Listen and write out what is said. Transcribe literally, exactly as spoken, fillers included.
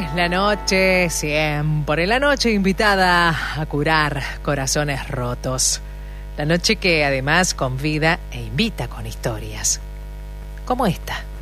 noche, la noche, siempre la noche invitada a curar corazones rotos. La noche que además convida e invita con historias, como esta.